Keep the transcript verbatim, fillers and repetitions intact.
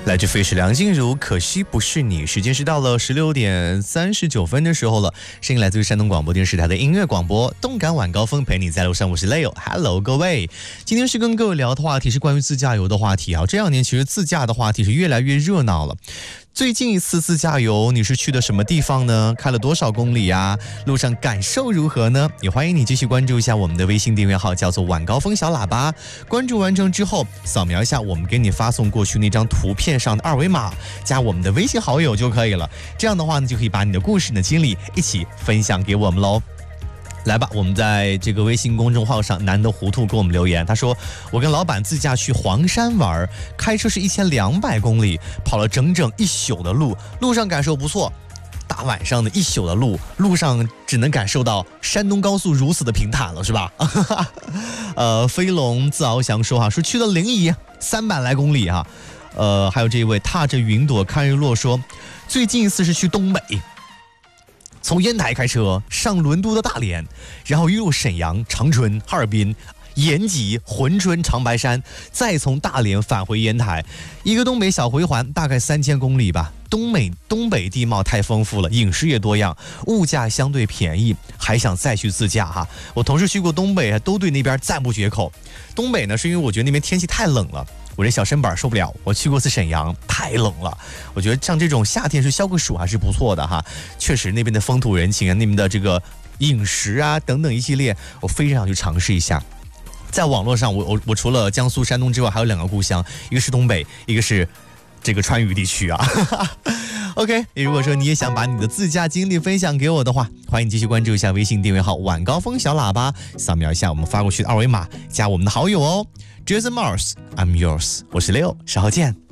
来自费时梁静茹，可惜不是你。时间是到了十六点三十九分的时候了。声音来自于山东广播电视台的音乐广播，动感晚高峰陪你在路上，我是 Leo。Hello， 各位，今天是跟各位聊的话题是关于自驾游的话题啊。这两年其实自驾的话题是越来越热闹了。最近一次自驾游你是去的什么地方呢？开了多少公里啊？路上感受如何呢？也欢迎你继续关注一下我们的微信订阅号，叫做晚高峰小喇叭。关注完成之后，扫描一下我们给你发送过去那张图片上的二维码，加我们的微信好友就可以了。这样的话呢，就可以把你的故事呢、经历一起分享给我们喽。来吧，我们在这个微信公众号上，难得糊涂给我们留言，他说我跟老板自驾去黄山玩，开车是一千两百公里，跑了整整一宿的路，路上感受不错。大晚上的一宿的路，路上只能感受到山东高速如此的平坦了，是吧？呃，飞龙自翱翔说哈，说去了临沂三百来公里哈。呃，还有这一位踏着云朵看日落说，最近一次是去东北。从烟台开车上轮渡到大连，然后一路沈阳、长春、哈尔滨、延吉、珲春、长白山，再从大连返回烟台，一个东北小回环，大概三千公里吧。东北东北地貌太丰富了，饮食也多样，物价相对便宜，还想再去自驾哈。我同事去过东北，都对那边赞不绝口。东北呢，是因为我觉得那边天气太冷了。我这小身板受不了，我去过次沈阳，太冷了。我觉得像这种夏天是消个暑还是不错的哈。确实那边的风土人情啊，那边的这个饮食啊等等一系列，我非常想去尝试一下。在网络上，我我我除了江苏、山东之外，还有两个故乡，一个是东北，一个是这个川渝地区啊。OK， 如果说你也想把你的自驾经历分享给我的话，欢迎继续关注一下微信订阅号晚高峰小喇叭，扫描一下我们发过去的二维码，加我们的好友哦。Jason Mars，I'm yours， 我是 Leo， 稍后见。